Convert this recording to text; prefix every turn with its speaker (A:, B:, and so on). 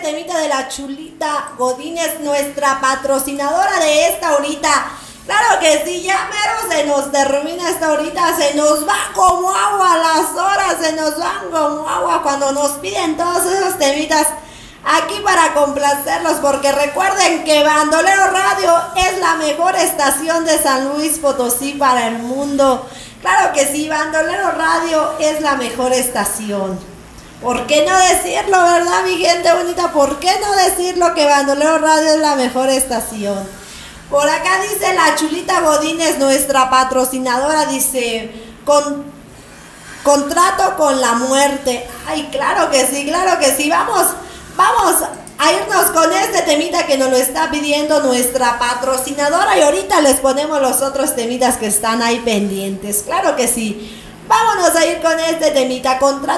A: temita de la Chulita Godínez, nuestra patrocinadora de esta horita. Claro que sí, ya mero se nos termina esta horita, se nos va como agua las horas, se nos van como agua cuando nos piden todos esos temitas aquí para complacerlos, porque recuerden que Bandolero Radio es la mejor estación de San Luis Potosí para el mundo. Claro que sí, Bandolero Radio es la mejor estación. ¿Por qué no decirlo, verdad, mi gente bonita? ¿Por qué no decirlo que Bandolero Radio es la mejor estación? Por acá dice la Chulita Godínez, nuestra patrocinadora, dice, contrato con la muerte. Ay, claro que sí, claro que sí. Vamos a irnos con este temita que nos lo está pidiendo nuestra patrocinadora y ahorita les ponemos los otros temitas que están ahí pendientes. Claro que sí. Vámonos a ir con este temita, contrato